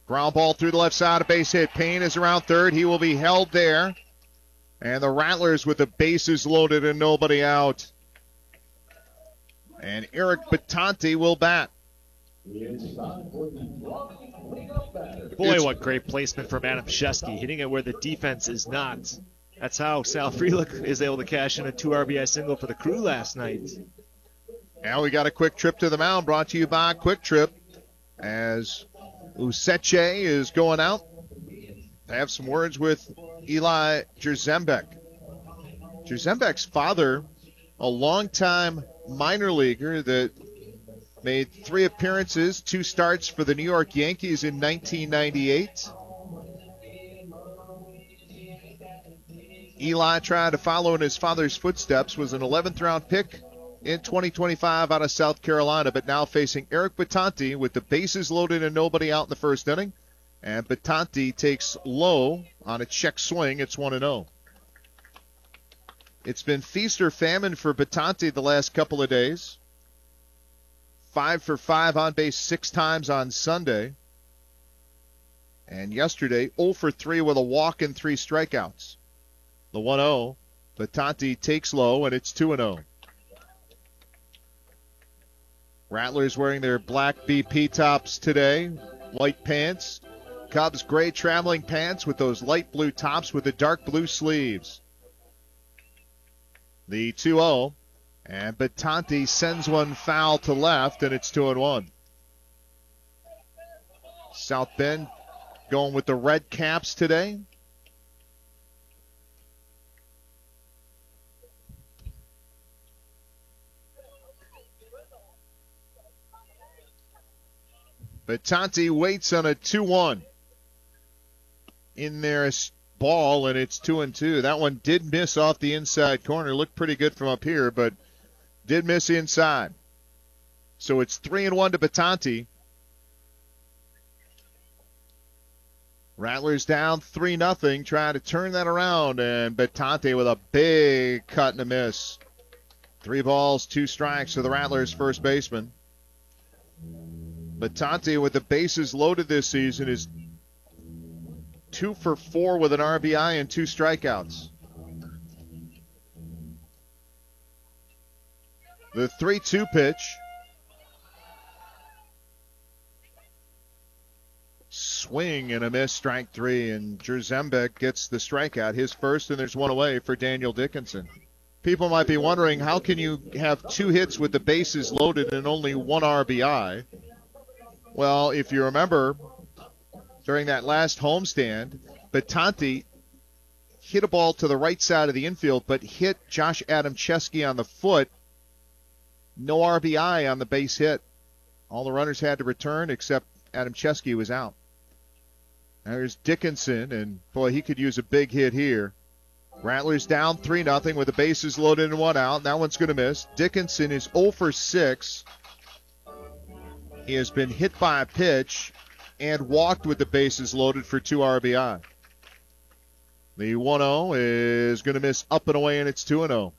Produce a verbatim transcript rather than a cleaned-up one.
Ground ball through the left side, a base hit. Payne is around third. He will be held there. And the Rattlers with the bases loaded and nobody out. And Eric Batanti will bat. Boy, what great placement from Adam Shesky, hitting it where the defense is not. That's how Sal Frelick is able to cash in a two R B I single for the Crew last night. Now we got a quick trip to the mound brought to you by Quick Trip as Useche is going out. I have some words with Eli Jerzembeck. Jerzembeck's father, a longtime minor leaguer that made three appearances, two starts for the New York Yankees in nineteen ninety-eight. Eli tried to follow in his father's footsteps, was an eleventh round pick in twenty twenty-five out of South Carolina, but now facing Eric Batanti with the bases loaded and nobody out in the first inning. And Batanti takes low on a check swing. It's one and oh. It's been feast or famine for Batanti the last couple of days. Five for five on base six times on Sunday. And yesterday, oh for three with a walk and three strikeouts. The one oh. Batanti takes low, and it's two and oh. Rattlers wearing their black B P tops today. White pants. Cubs gray traveling pants with those light blue tops with the dark blue sleeves. The two oh. And Batanti sends one foul to left, and it's two and one. South Bend going with the red caps today. Batanti waits on a two one. In there, ball, and it's two and two. That one did miss off the inside corner. Looked pretty good from up here, but did miss inside. So it's three and one to Batanti. Rattlers down three nothing, trying to turn that around, and Batanti with a big cut and a miss. Three balls, two strikes for the Rattlers' first baseman. Batanti with the bases loaded this season is two for four with an R B I and two strikeouts. The three two pitch. Swing and a miss, strike three, and Jerzembeck gets the strikeout, his first, and there's one away for Daniel Dickinson. People might be wondering, how can you have two hits with the bases loaded and only one R B I? Well, if you remember, during that last homestand, Batanti hit a ball to the right side of the infield, but hit Josh Adamczewski on the foot. No R B I on the base hit. All the runners had to return except Adamczewski was out. There's Dickinson, and boy, he could use a big hit here. Rattlers down three nothing with the bases loaded and one out. And that one's going to miss. Dickinson is oh for six. He has been hit by a pitch and walked with the bases loaded for two R B I. The one oh is going to miss up and away, and it's two and oh.